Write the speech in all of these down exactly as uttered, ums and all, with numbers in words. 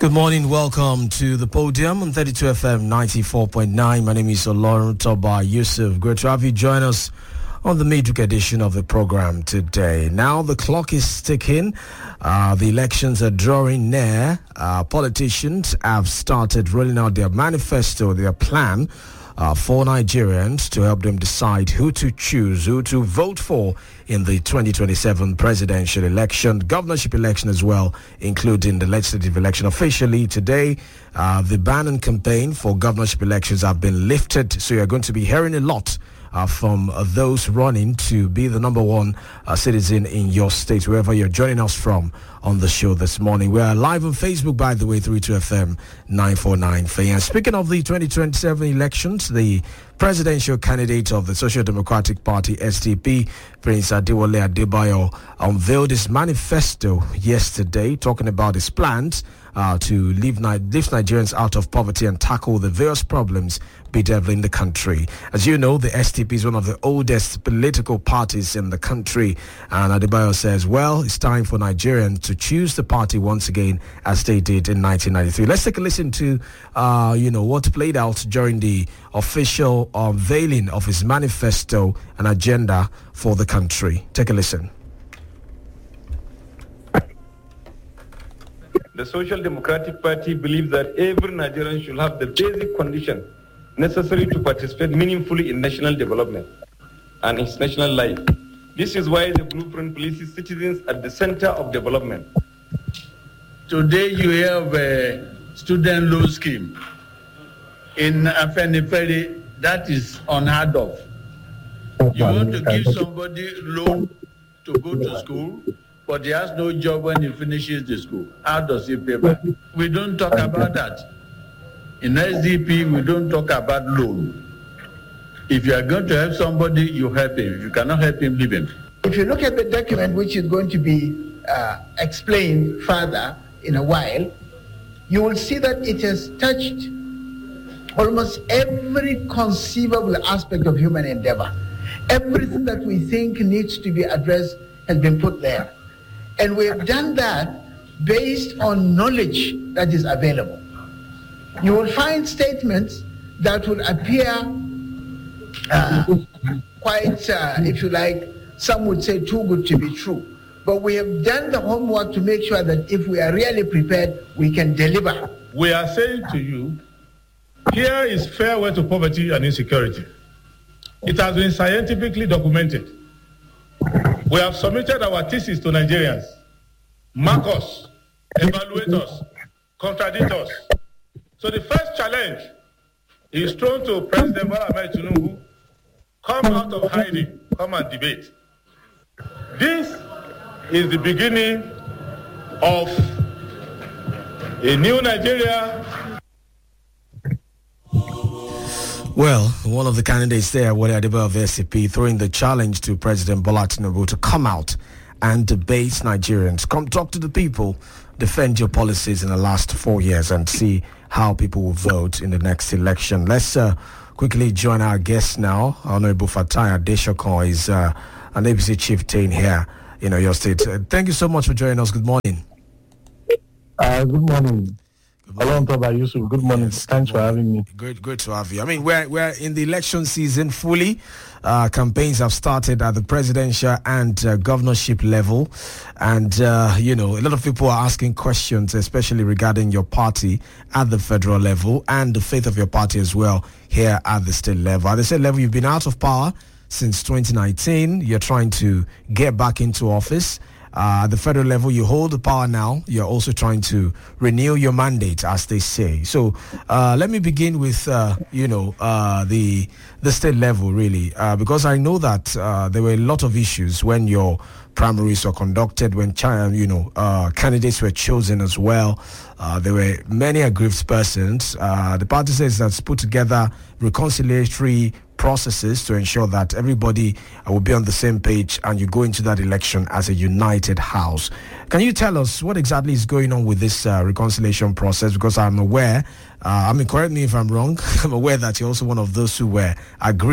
Good morning, welcome to the podium on thirty-two F M ninety-four point nine. My name is Olorun Toba Yusuf. Great to have you join us on the midweek edition of the program today. Now the clock is ticking. Uh, the elections are drawing near. Uh, politicians have started rolling out their manifesto, their plan uh, for Nigerians to help them decide who to choose, who to vote for in the twenty twenty-seven presidential election, governorship election as well, including the legislative election. Officially today, uh, the ban and campaign for governorship elections have been lifted, so you're going to be hearing a lot Uh, from uh, those running to be the number one uh, citizen in your state, wherever you're joining us from on the show this morning. We are live on Facebook, by the way, thirty-two F M nine forty-nine. And speaking of the twenty twenty-seven elections, the presidential candidate of the Social Democratic Party, S D P, Prince Adewale Adebayo, unveiled his manifesto yesterday, talking about his plans uh, to lift, lift Nigerians out of poverty and tackle the various problems bedeviling the country. As you know, the S D P is one of the oldest political parties in the country, and Adebayo says, well, it's time for Nigerians to choose the party once again, as they did in nineteen ninety-three. Let's take a listen to, uh, you know, what played out during the official unveiling of his manifesto and agenda for the country. Take a listen. The Social Democratic Party believes that every Nigerian should have the basic condition necessary to participate meaningfully in national development and its national life. This is why the blueprint places citizens at the center of development. Today you have a student loan scheme. In Afenifere, that is unheard of. You want to give somebody loan to go to school, but he has no job when he finishes the school. How does he pay back? We don't talk about that. In S D P, we don't talk about loan. If you are going to help somebody, you help him. If you cannot help him, leave him. If you look at the document, which is going to be uh, explained further in a while, you will see that it has touched almost every conceivable aspect of human endeavor. Everything that we think needs to be addressed has been put there. And we have done that based on knowledge that is available. You will find statements that will appear uh, quite, uh, if you like, some would say too good to be true. But we have done the homework to make sure that if we are really prepared, we can deliver. We are saying to you, here is farewell to poverty and insecurity. It has been scientifically documented. We have submitted our thesis to Nigerians. Mark us, evaluate us, contradict us. So the first challenge is thrown to President Bola Ahmed Tinubu. Come out of hiding, come and debate. This is the beginning of a new Nigeria. Well, one of the candidates there, Wale Adebayo of S D P, throwing the challenge to President Bola Tinubu to come out and debate Nigerians. Come talk to the people, defend your policies in the last four years and see how people will vote in the next election. Let's uh, quickly join our guest now. Honorable Fatai Adeshokon is uh, an A B C chieftain here in Oyo State. Uh, thank you so much for joining us. Good morning. Uh, good morning. Hello, Toba Yusuf. Good morning. Yes, Thanks good morning. for having me. Great, great to have you. I mean, we're we're in the election season fully. Uh, campaigns have started at the presidential and uh, governorship level, and uh, you know, a lot of people are asking questions, especially regarding your party at the federal level and the faith of your party as well here at the state level. At the state level, you've been out of power since twenty nineteen. You're trying to get back into office. Uh, at the federal level, you hold the power now. You're also trying to renew your mandate, as they say. So uh, let me begin with, uh, you know, uh, the the state level, really, uh, because I know that uh, there were a lot of issues when your primaries were conducted, when, you know, uh, candidates were chosen as well. Uh, there were many aggrieved persons. Uh, the party says that's put together reconciliatory processes to ensure that everybody uh, will be on the same page and you go into that election as a united house. Can you tell us what exactly is going on with this uh, reconciliation process? Because I'm aware, uh, I mean, correct me if I'm wrong, I'm aware that you're also one of those who were aggrieved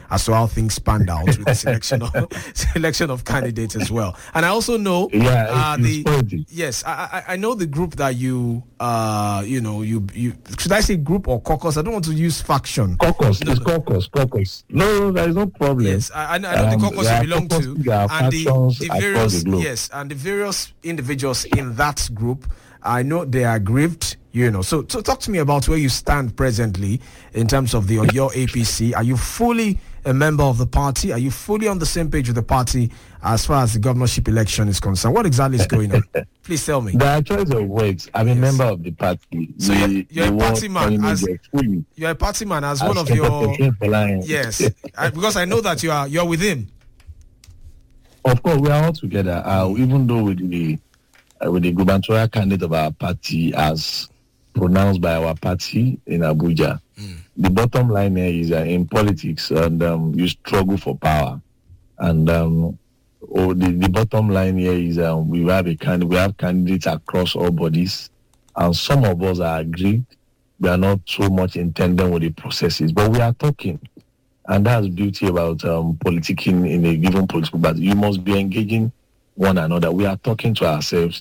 as to how things panned out with the selection of selection of candidates as well. And I also know, yeah, uh, the funny. yes, I, I I know the group that you uh you know you you should I say group or caucus? I don't want to use faction. Caucus, no, it's no. caucus, caucus. No, there is no problem. Yes, I, I know, I know Um, the caucus there you are belong caucus, to, there are and the, factions the across various the globe. yes, and the various individuals in that group. I know they are aggrieved, you know. So, so talk to me about where you stand presently in terms of the your A P C. Are you fully a member of the party? Are you fully on the same page with the party as far as the governorship election is concerned? What exactly is going on? Please tell me. There are choice of words. I'm Yes. a member of the party. So The- you're, you're the a party word man. calling me As, there fully. you're a party man as As one of Senator your King Folarin. yes, I, because I know that you are you're with him. Of course, we are all together. Uh, even though with the uh, with the gubernatorial candidate of our party, as pronounced by our party in Abuja, Mm. the bottom line here is uh, in politics, and um, you struggle for power, and um, oh, the, the bottom line here is um, we have a candidate, we have candidates across all bodies, and some of us are aggrieved. We are not so much intended with the processes, but we are talking. And that's beauty about um, politicking in a given political battle. You must be engaging one another. We are talking to ourselves.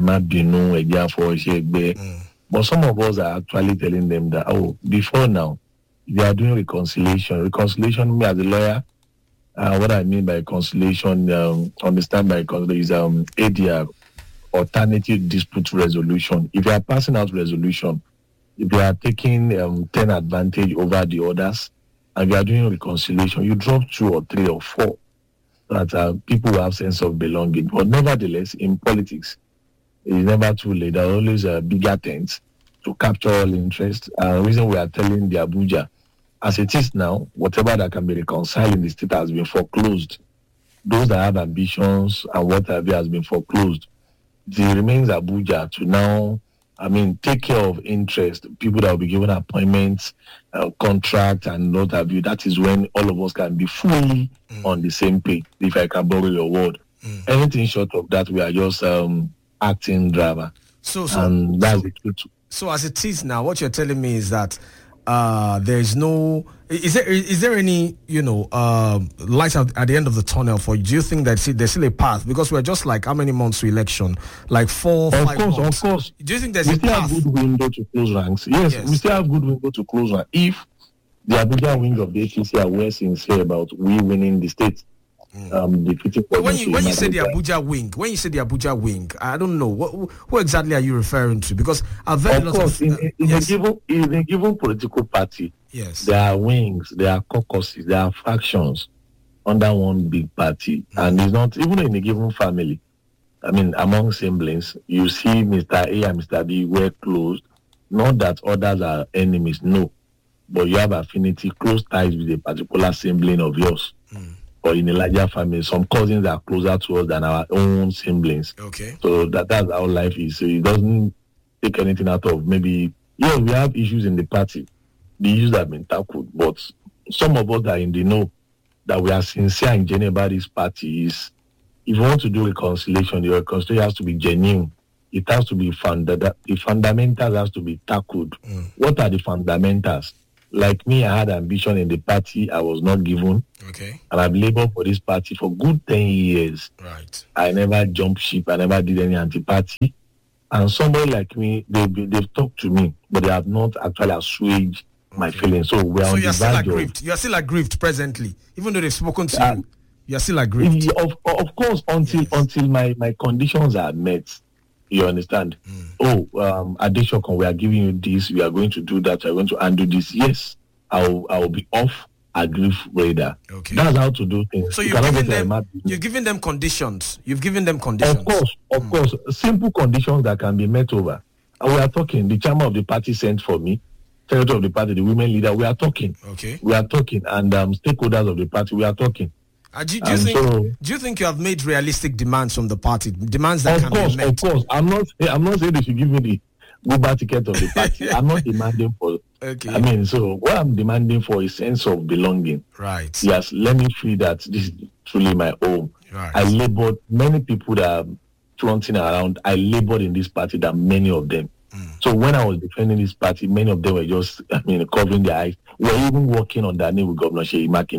Mm. But some of us are actually telling them that, oh, before now, they are doing reconciliation. Reconciliation, me as a lawyer, uh, what I mean by reconciliation, um, understand by reconciliation is um, A D R, alternative dispute resolution. If you are passing out resolution, if you are taking um, ten advantage over the others, and you are doing reconciliation, you drop two or three or four, that uh, people will have sense of belonging. But nevertheless, in politics, it is never too late. There are always uh, bigger things to capture all interest. Uh, the reason we are telling the Abuja, as it is now, whatever that can be reconciled in the state has been foreclosed. Those that have ambitions and what have you has been foreclosed. It remains Abuja to now, I mean, take care of interest, people that will be given appointments, uh, contract, and what have you. That is when all of us can be fully mm. on the same page, if I can borrow your word. Mm. Anything short of that, we are just um, acting driver. So, so, and that's so, the truth. So as it is now, what you're telling me is that uh, there is no, is there is there any, you know, uh, light at, at the end of the tunnel for you? Do you think that there's still a path? Because we're just like, how many months to election? Like four, of five course, months. Of course, Do you think there's we a still path? have good window to close ranks. Yes, Yes. we still have good window to close ranks. If the Abuja wing of the A P C are well sincere about we winning the state, mm. um, defeating. When you when you say the Abuja wing, when you say the Abuja wing, I don't know what who exactly are you referring to? Because I've heard Of a lot course, of in, uh, in, yes. a given in a given political party, yes, there are wings, there are caucuses, there are factions under one big party, mm. and it's not even in a given family. I mean, among siblings, you see Mister A and Mister B were close. Not that others are enemies, no, but you have affinity, close ties with a particular sibling of yours. Mm. Or in a larger family, some cousins are closer to us than our own siblings. Okay. So that, that's how life is. So it doesn't take anything out of maybe, yeah, we have issues in the party. The issues have been tackled, but some of us are in the know that we are sincere and genuine about this party. Is if you want to do reconciliation, the reconciliation has to be genuine. It has to be funded. The fundamentals has to be tackled. Mm. What are the fundamentals? Like me, I had ambition in the party. I was not given. Okay. And I've labored for this party for good ten years. Right. I never jumped ship. I never did any anti-party. And somebody like me, they've, they've talked to me, but they have not actually assuaged okay. my feelings. So we're so on you're the still verge aggrieved. of, You're still aggrieved presently, even though they've spoken to uh, you. You're still aggrieved. Of, of course, until yes. until my, my conditions are met. You understand? Mm. Oh, um, Adeshokon, we are giving you this. We are going to do that. We are going to undo this. Yes, I'll I'll be off aggrieved radar. Okay. That's how to do things. So you've given them you've given them conditions. You've given them conditions. Of course, of mm. course, simple conditions that can be met over. And we are talking. The chairman of the party sent for me. Secretary of the party, the women leader. We are talking. Okay. We are talking, and um, stakeholders of the party. We are talking. Uh, do, do, you think, so, do you think you have made realistic demands from the party? Demands that of can course, be met? Of course, I'm not. I'm not saying they should give me the Uber ticket of the party. I'm not demanding for. Okay. I mean, so what I'm demanding for is sense of belonging. Right. Yes, let me feel that this is truly my home. Right. I labored. Many people that are flaunting around. I labored in this party than many of them. Mm. So when I was defending this party, many of them were just, I mean, covering their eyes. We were even working on that name with Governor Sheyi Makinde.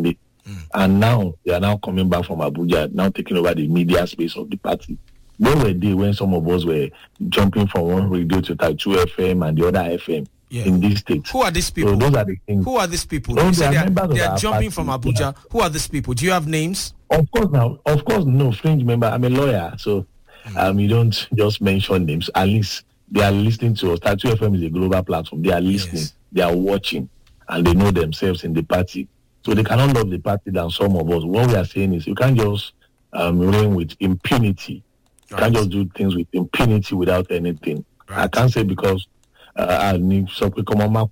Mm. And now they are now coming back from Abuja, now taking over the media space of the party. Where were they when some of us were jumping from one radio to two F M and the other F M yeah. in these states? Who are these people? So those are the things. Who are these people? No, you they say are they are, they are jumping party. from Abuja. Yeah. Who are these people? Do you have names? Of course, now, of course, no fringe member. I'm a lawyer, so mm. um, you don't just mention names. At least they are listening to us. two F M is a global platform. They are listening. Yes. They are watching, and they know themselves in the party. So they cannot love the party than some of us. What we are saying is you can't just um, reign with impunity. You right. can't just do things with impunity without anything. Right. I can't say because uh, I need something come on.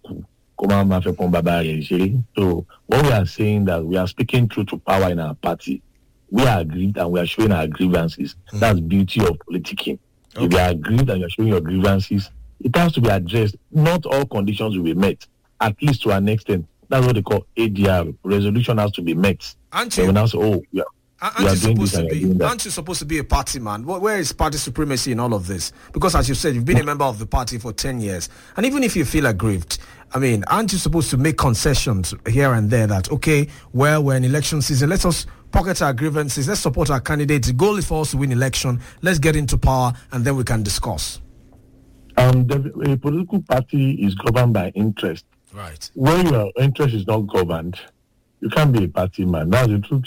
So what we are saying that we are speaking truth to power in our party. We are aggrieved and we are showing our grievances. Mm. That's beauty of politicking. Okay. If you are aggrieved and you are showing your grievances, it has to be addressed. Not all conditions will be met, at least to an extent. That's what they call A D R. Resolution has to be met. Aren't you? So now say, oh, yeah. Aren't you, supposed to be, aren't you supposed to be a party man? Where is party supremacy in all of this? Because as you said, you've been a member of the party for ten years. And even if you feel aggrieved, I mean, aren't you supposed to make concessions here and there that, okay, well, we're in election season, let us pocket our grievances, let's support our candidates. The goal is for us to win election. Let's get into power and then we can discuss. Um, the, a political party is governed by interest. Right. When your interest is not governed, you can't be a party man. That's the truth.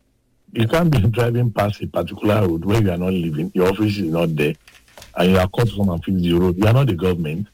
You can't be driving past a particular road where you are not living, your office is not there, and you are called to come and fix the road. You are not the government.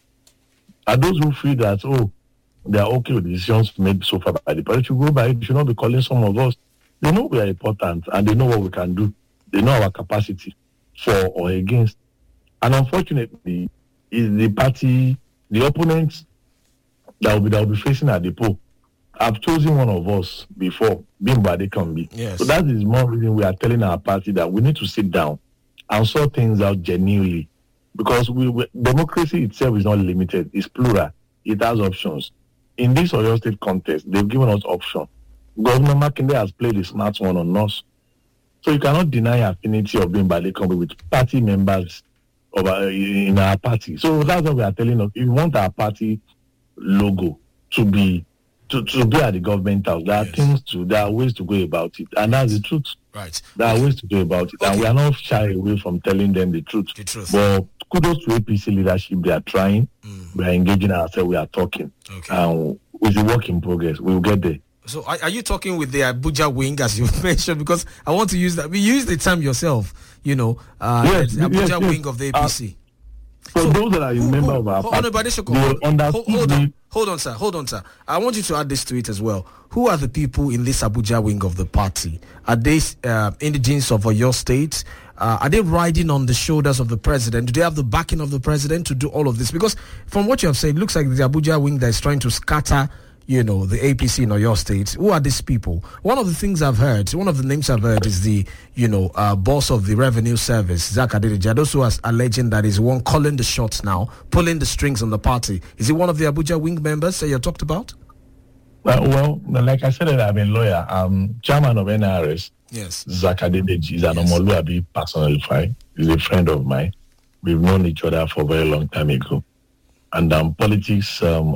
And those who feel that, oh, they are okay with decisions made so far by the party, should go by it. You should not be calling some of us. They know we are important, and they know what we can do. They know our capacity for or against. And unfortunately, is the party, the opponents that will be, that will be facing at the poll. I've chosen one of us before, being Adekambi. Yes. So that is more reason we are telling our party that we need to sit down and sort things out genuinely. Because we, we, democracy itself is not limited. It's plural. It has options. In this Oyo State contest, they've given us options. Governor Makinde has played a smart one on us. So you cannot deny affinity of being Adekambi with party members of our, in our party. So that's what we are telling us. If you want our party logo to be To, to be at the government house, there are yes. things to, there are ways to go about it, and that's the truth. Right. There are ways to go about it, okay. and we are not shy away from telling them the truth. The truth. But kudos to A P C leadership; they are trying. Mm. We are engaging ourselves. We are talking. Okay. And it's a work in progress. We will get there. So, are, are you talking with the Abuja wing, as you mentioned? Because I want to use that. We use the term yourself. You know, uh, yes, the Abuja yes, wing yes. of the A P C. Uh, So, so those that are a member of our party, hold, hold, hold on, hold on, sir, hold on, sir. I want you to add this to it as well. Who are the people in this Abuja wing of the party? Are they uh, indigenes of your state? Uh, are they riding on the shoulders of the president? Do they have the backing of the president to do all of this? Because from what you have said, it looks like the Abuja wing that is trying to scatter, you know, the A P C in Oyo State. Who are these people? One of the things I've heard, one of the names I've heard is the, you know, uh, boss of the revenue service, Zach Adedeji. Those who are alleging that is one calling the shots now, pulling the strings on the party. Is he one of the Abuja wing members that you talked about? Well, well, like I said, I'm a lawyer. I'm chairman of N R S. Yes. Zach Adedeji is an Yes. Omoluabi personal friend. He's a friend of mine. We've known each other for a very long time ago. And um, politics, um,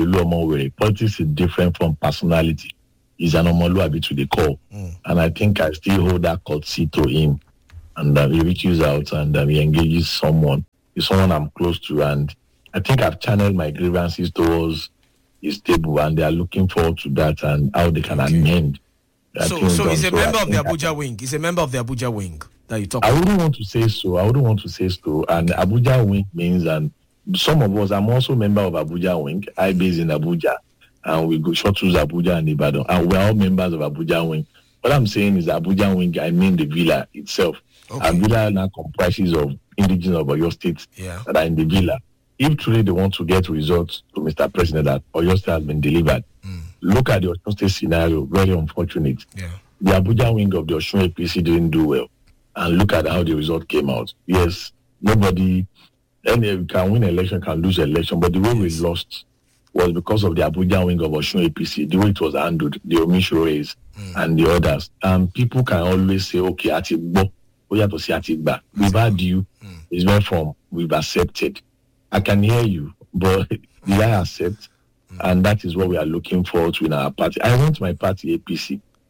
politics is different from personality. He's an Omoluabi to the core. Mm. And I think I still hold that courtesy to him. And uh, he reaches out and um, he engages someone. He's someone I'm close to. And I think I've channeled my grievances towards his table, and they are looking forward to that and how they can okay. amend. So, so he's a so member of the Abuja I, wing. He's a member of the Abuja wing that you talk I about. wouldn't want to say so. I wouldn't want to say so. And Abuja wing means, and some of us, I'm also a member of Abuja wing. I base in Abuja, and we go shuttles Abuja and Ibadan, and we're all members of Abuja wing. What I'm saying is Abuja wing, I mean the villa itself. Okay. And villa now comprises of indigenous of Oyo State yeah. that are in the villa. If truly they want to get results to Mister President that Oyo State has been delivered, mm. look at the Oyo State scenario, very unfortunate. Yeah. The Abuja wing of the Osun A P C didn't do well. And look at how the result came out. Yes, nobody, any can win election, can lose election, but the way we lost was because of the Abuja wing of Osun A P C, the way it was handled, the omission raise, mm. and the others. And people can always say, okay, Atigbo, we have to say Atigba. We've had you, mm. it's very from, we've accepted. I can hear you, but did I accept? Mm. And that is what we are looking forward to in our party. I want my party, A P C,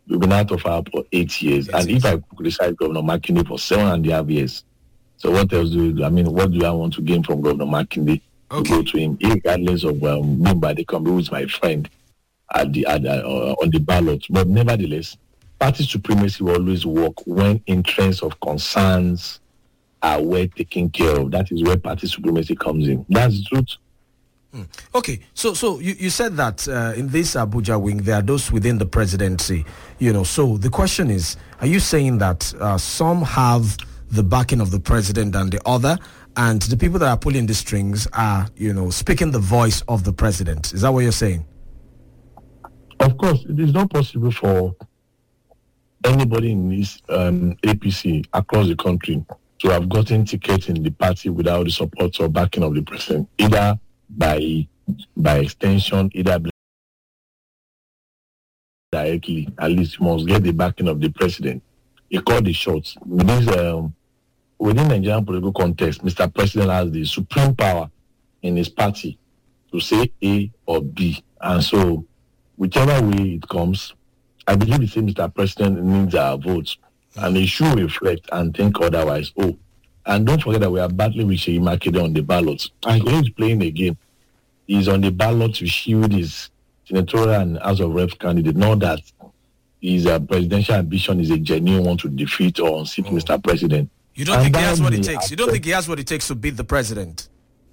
We've been out of power for eight years. Yes, and yes. if I criticize Governor Makinde for seven and a half years, so what else do we do? I mean, what do I want to gain from Governor Makinde? Okay. To go to him, regardless of um, Mimba, they come, who is my friend at the, at the uh, on the ballot. But nevertheless, party supremacy will always work when interests of concerns are well taken care of. That is where party supremacy comes in. That's the truth. Mm. Okay, so so you, you said that uh, in this Abuja wing, there are those within the presidency, you know. So the question is, are you saying that uh, some have the backing of the president and the other, and the people that are pulling the strings are, you know, speaking the voice of the president? Is that what you're saying? Of course, it is not possible for anybody in this um, A P C across the country to have gotten tickets in the party without the support or backing of the president, either by by extension, either directly. At least you must get the backing of the president. He called the shots. Within, um, within the Nigerian political context, Mister President has the supreme power in his party to say A or B. And so, whichever way it comes, I believe the same Mister President needs our votes. And he should reflect and think otherwise. Oh, and don't forget that we are battling with Seyi Makinde on the ballot. And he's playing a game. He's on the ballot to shield his senatorial and House of Reps candidate. Not that his uh, presidential ambition is a genuine one to defeat or unseat oh. Mister President. You don't and think he has what it takes? You don't think he has what it takes to beat the president?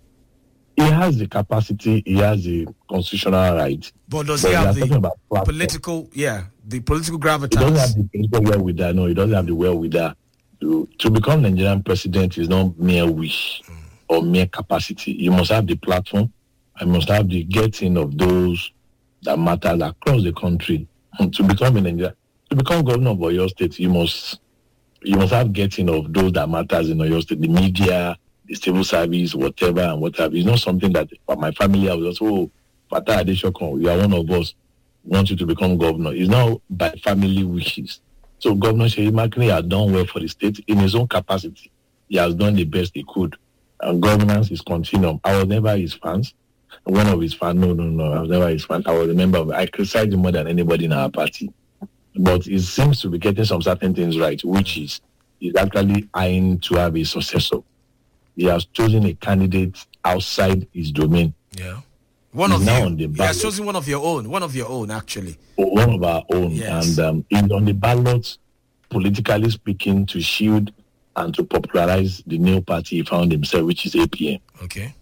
He has the capacity. He has the constitutional right. But does but he have the political, yeah, the political gravitas? He doesn't have the political wherewithal. No, he doesn't have the wherewithal. To, to become Nigerian president is not mere wish mm. or mere capacity. You must have the platform. I must have the getting of those that matter across the country. To become a Nigerian, to become governor of Oyo State, you must you must have getting of those that matters in Oyo State. The media, the civil service, whatever and whatever. It's not something that for my family I was also, oh, Fatah Adeshokon, you are one of us, want you to become governor. It's not by family wishes. So Governor Seyi Makinde has done well for the state in his own capacity. He has done the best he could. And governance is continuum. I was never his fans. One of his fans, no, no, no, I was never his fan. I was a member of it. I criticized him more than anybody in our party. But it seems to be getting some certain things right, which is he's actually eyeing to have a successor. He has chosen a candidate outside his domain. Yeah. One he's of now you. On the he has chosen one of your own. One of your own, actually. One of our own. Yes. And um, he's on the ballot, politically speaking, to shield and to popularize the new party he found himself, which is A P M. Okay.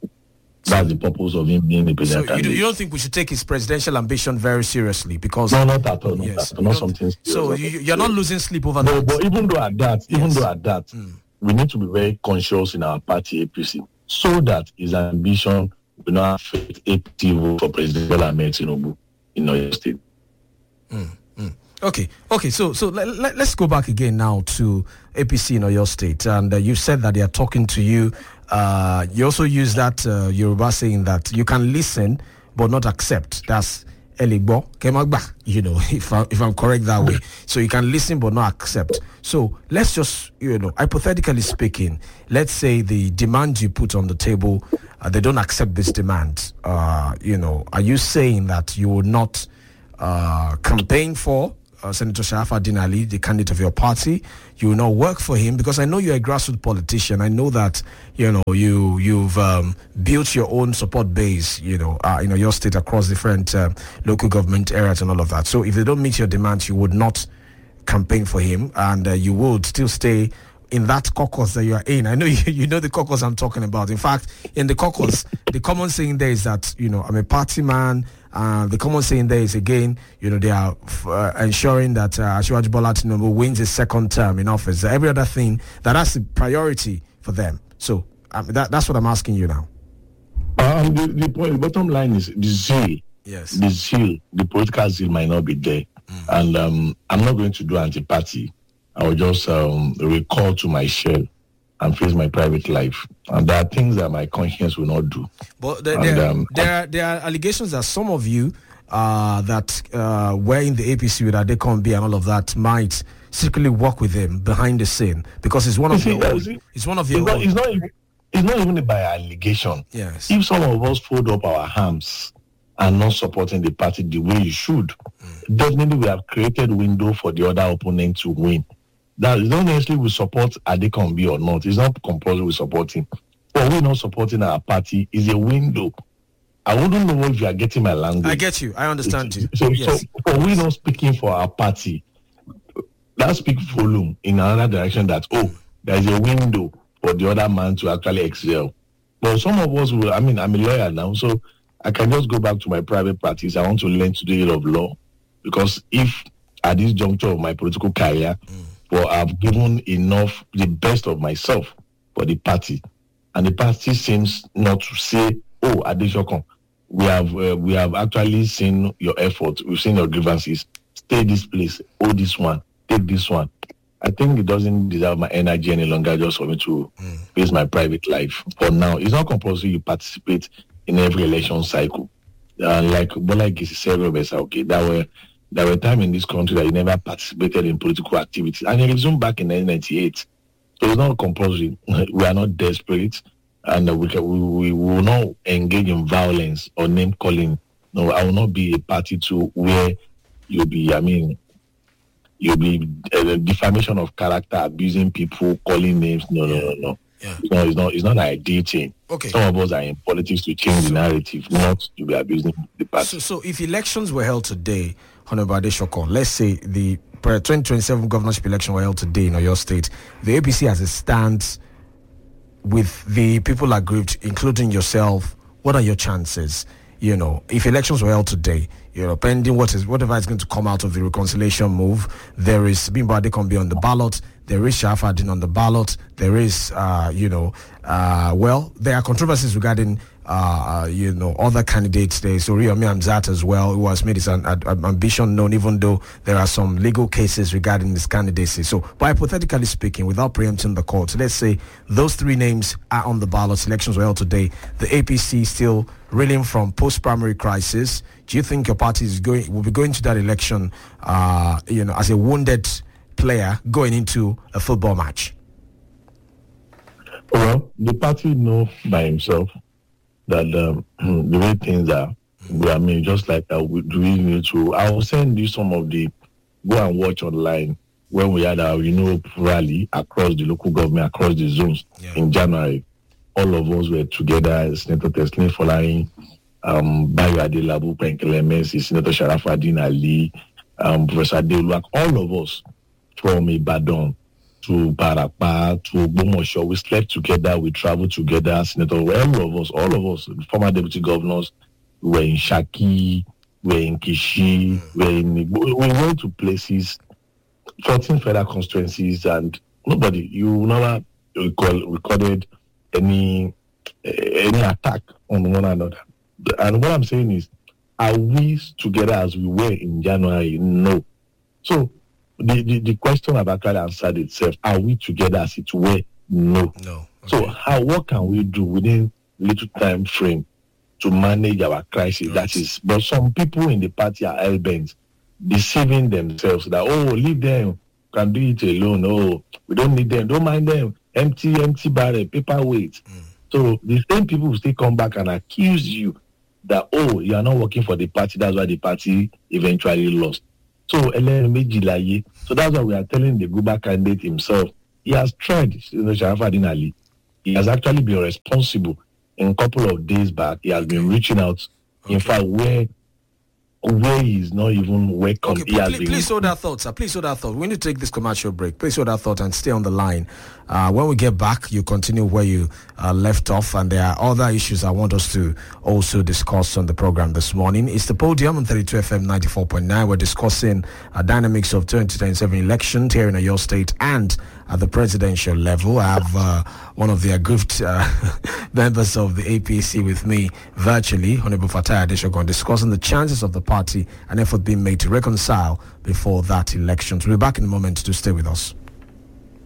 That's the purpose of him being the president. So you, do, you don't think we should take his presidential ambition very seriously? Because no, not at all. Not, yes, at all, not something serious. So you, you're not losing sleep over no, that. But even though at that, yes. even though at that, mm. we need to be very conscious in our party A P C so that his ambition will not affect A P C vote for President Bola Ahmed Tinubu in Oyo State. Mm. Mm. Okay, okay. So, so let, let, let's go back again now to A P C in Oyo State, and uh, you said that they are talking to you. Uh, you also use that uh, Yoruba saying that you can listen but not accept. That's Eligbo Kemagba, you know, if, I, if I'm correct that way. So you can listen but not accept. So let's just, you know, hypothetically speaking, let's say the demand you put on the table, uh, they don't accept this demand. Uh, you know, are you saying that you will not uh, campaign for Uh, Senator Sharafadin Ali, the candidate of your party? You will not work for him? Because I know you're a grassroots politician. I know that, you know, you, you've um, built your own support base, you know, uh, in your state across different uh, local government areas and all of that. So if they don't meet your demands, you would not campaign for him, and uh, you would still stay in that caucus that you are in. I know you, you know the caucus I'm talking about. In fact, in the caucus, the common saying there is that, you know, I'm a party man. Uh, the common saying there is, again, you know, they are uh, ensuring that uh, Asiwaju Bola Tinubu wins his second term in office. Every other thing, that that's the priority for them. So um, that, that's what I'm asking you now. Um, the, the, point, the bottom line is the zeal. Yes. The zeal, the political zeal might not be there. Mm. And um, I'm not going to do anti-party. I will just um, recall to my shell and face my private life. And there are things that my conscience will not do. But there, and, there, um, there, are, there are allegations that some of you uh, that uh, were in the A P C with Adekombi and all of that might secretly work with him behind the scene, because it's one of your own. It's one of your own. It's not even, it's not even by allegation. Yes. If some of us fold up our arms and not supporting the party the way you should. Mm. Definitely, we have created window for the other opponent to win. That is not necessarily we support Adekombi or not. It's not compulsory we support him. But we're not supporting our party is a window. I wouldn't know if you are getting my language. I get you. I understand you. So, yes. so for we not speaking for our party, that speaks volume in another direction that, oh, there's a window for the other man to actually excel. But some of us will, I mean, I'm a lawyer now, so I can just go back to my private practice. I want to learn to do it of law. Because if at this juncture of my political career, mm. well, I've given enough, the best of myself for the party. And the party seems not to say, oh, Adeshokon, we have uh, we have actually seen your effort, we've seen your grievances, stay this place, hold this one, take this one. I think it doesn't deserve my energy any longer just for me to mm. face my private life. For now, it's not compulsory you participate in every election cycle. Uh, like Bola Gisi said, okay, there were there were times in this country that you never participated in political activities, and you resumed back in nineteen ninety-eight. So it's not compulsory. We are not desperate. And we, can, we we will not engage in violence or name calling. No, I will not be a party to where you'll be, I mean, you'll be uh, defamation of character, abusing people, calling names. No, no, no, no. Yeah. It's not, it's not, it's not an ideal thing. Okay. Some of us are in politics to change so, the narrative, not to be abusing the party. So, so if elections were held today, Honorable Adeshokon, let's say the twenty twenty-seven governorship election were held today in Oyo State, the A P C as it stands, with the people aggrieved, including yourself, what are your chances? You know, if elections were held today, you know, pending what is whatever is going to come out of the reconciliation move, there is Bimbo Adekombi on the ballot, there is Sharafadin on the ballot, there is, uh, you know, uh, well, there are controversies regarding, uh, you know, other candidates. There is Oriyomi Hamzat as well, who has made his an, an ambition known, even though there are some legal cases regarding his candidacy. So, but hypothetically speaking, without preempting the court, let's say those three names are on the ballot, elections were held today, the A P C still reeling from post-primary crisis. Do you think your party is going will be going to that election, uh, you know, as a wounded player going into a football match? Well, the party knows by himself that um, the way things are, mm-hmm. I mean, just like uh, we do we need to. I will send you some of the go and watch online when we had our you know rally across the local government, across the zones yeah. in January. All of us were together. Senator Teslim Folarin, um, Bayo Adelabu, Penkele Messi, Senator Sharafadin Ali, um, Professor Adeluak, all of us from Ibadan to Parapa to Bomosho, we slept together, we traveled together. Senator, all of us, all of us, former deputy governors, we were in Shaki, we were in Kishi, we were in, we went to places, fourteen federal constituencies, and nobody, you never recall, recorded any any attack on one another. And what I'm saying is, are we together as we were in January? No. So the, the, the question I've actually answered itself. Are we together as it were? No. No. Okay. So how what can we do within little time frame to manage our crisis? Right. That is, but some people in the party are hell-bent, deceiving themselves that, oh, leave them, can do it alone. Oh, we don't need them, don't mind them. Empty, empty barrel, paperweight. Mm. So the same people will still come back and accuse you that, oh, you are not working for the party, that's why the party eventually lost. So, so that's why we are telling the Guba candidate himself, he has tried, you know, Sharafadin Ali. He has actually been responsible. In a couple of days back, he has been reaching out. Okay. In fact, where where he is not even welcome. Okay, please, please, please hold that thought, sir. Please hold that thought. We need to take this commercial break. Please hold that thought and stay on the line. Uh, when we get back, you continue where you uh, left off, and there are other issues I want us to also discuss on the program this morning. It's the podium on thirty-two F M ninety-four point nine. We're discussing uh, dynamics of twenty twenty-seven elections here in Oyo State and at the presidential level. I have uh, one of the aggrieved uh, members of the A P C with me virtually, Honorable Fatai Adeshokon, discussing the chances of the party and effort being made to reconcile before that election. We'll be back in a moment to stay with us.